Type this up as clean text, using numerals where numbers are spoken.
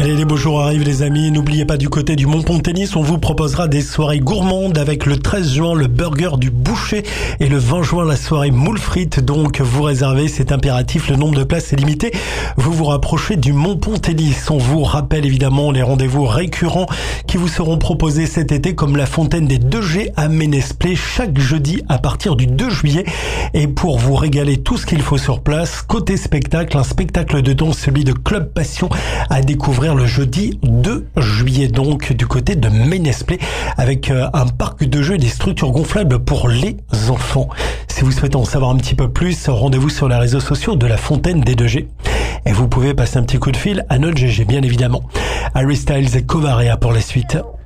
Allez, les beaux jours arrivent les amis. N'oubliez pas, du côté du Mont Pontélis, on vous proposera des soirées gourmandes avec le 13 juin le burger du boucher et le 20 juin la soirée moules frites. Donc vous réservez, c'est impératif, le nombre de places est limité. Vous vous rapprochez du Mont Pontélis. On vous rappelle évidemment les rendez-vous récurrents qui vous seront proposés cet été, comme la fontaine des 2G à Ménesplé chaque jeudi à partir du 2 juillet. Et pour vous régaler, tout ce qu'il faut sur place, côté spectacle, un spectacle de danse, celui de Club Passion, à découvrir le jeudi 2 juillet, donc du côté de Ménesplé, avec un parc de jeux et des structures gonflables pour les enfants. Si vous souhaitez en savoir un petit peu plus, rendez-vous sur les réseaux sociaux de la fontaine des 2G. Et vous pouvez passer un petit coup de fil à notre GG, bien évidemment. Harry Styles et Covarea pour la suite.